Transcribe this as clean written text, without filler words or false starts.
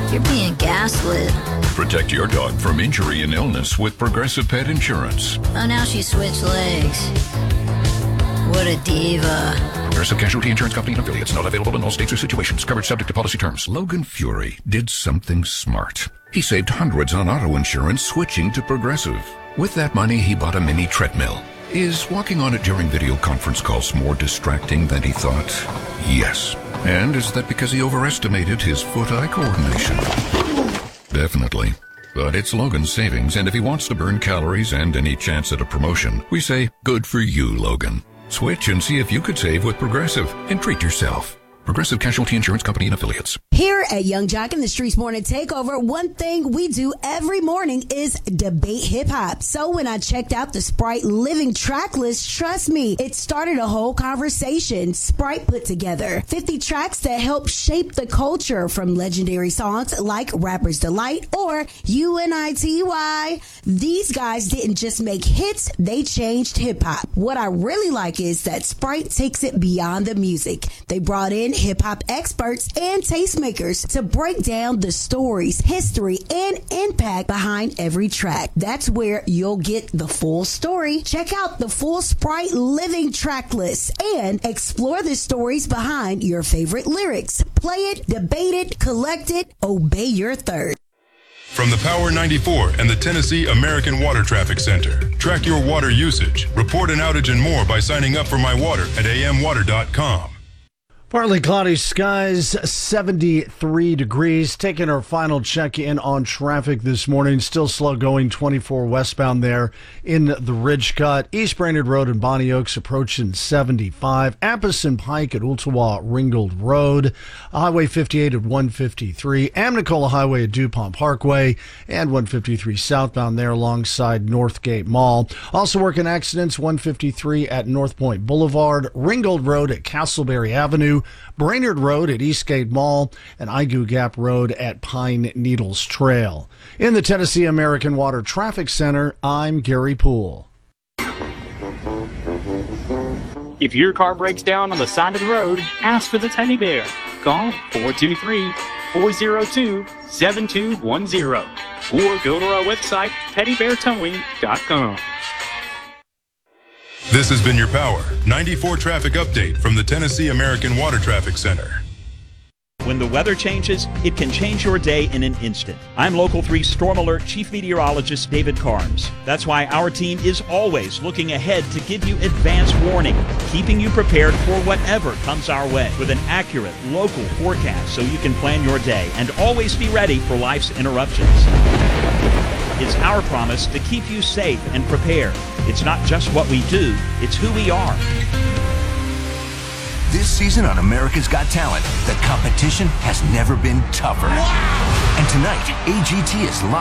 You're being gaslit. Protect your dog from injury and illness with Progressive Pet Insurance. Oh, now she switched legs. What a diva. Progressive Casualty Insurance Company and affiliates. Not available in all states or situations. Coverage subject to policy terms. Logan Fury did something smart. He saved hundreds on auto insurance switching to Progressive. With that money, he bought a mini treadmill. Is walking on it during video conference calls more distracting than he thought? Yes. And is that because he overestimated his foot-eye coordination? Definitely. But it's Logan's savings, and if he wants to burn calories and any chance at a promotion, we say, good for you, Logan. Switch and see if you could save with Progressive and treat yourself. Progressive Casualty Insurance Company and affiliates. Here at Young Jock and the Streets Morning Takeover, one thing we do every morning is debate hip-hop. So when I checked out the Sprite Living track list, trust me, it started a whole conversation Sprite put together. 50 tracks that help shape the culture, from legendary songs like Rapper's Delight or UNITY. These guys didn't just make hits, they changed hip-hop. What I really like is that Sprite takes it beyond the music. They brought in hip-hop experts and tastemakers to break down the stories, history, and impact behind every track. That's where you'll get the full story. Check out the full Sprite Living track list and explore the stories behind your favorite lyrics. Play it, debate it, collect it, obey your third. From the Power 94 and the Tennessee American Water Traffic Center. Track your water usage, report an outage and more by signing up for My Water at amwater.com. Partly cloudy skies, 73 degrees. Taking our final check-in on traffic this morning. Still slow going, 24 westbound there in the Ridge Cut. East Brainerd Road and Bonnie Oaks approaching 75. Appleton Pike at Ooltewah Ringgold Road. Highway 58 at 153. Amnicola Highway at DuPont Parkway. And 153 southbound there alongside Northgate Mall. Also working accidents, 153 at North Point Boulevard. Ringgold Road at Castleberry Avenue. Brainerd Road at Eastgate Mall, and Igu Gap Road at Pine Needles Trail. In the Tennessee American Water Traffic Center, I'm Gary Poole. If your car breaks down on the side of the road, ask for the Teddy Bear. Call 423-402-7210 or go to our website, teddybeartowing.com. This has been your Power 94 traffic update from the Tennessee American Water Traffic Center. When the weather changes, it can change your day in an instant. I'm Local 3 Storm Alert Chief Meteorologist David Carnes. That's why our team is always looking ahead to give you advance warning, keeping you prepared for whatever comes our way with an accurate local forecast so you can plan your day and always be ready for life's interruptions. It's our promise to keep you safe and prepared. It's not just what we do, it's who we are. This season on America's Got Talent, the competition has never been tougher. Wow! And tonight, AGT is live.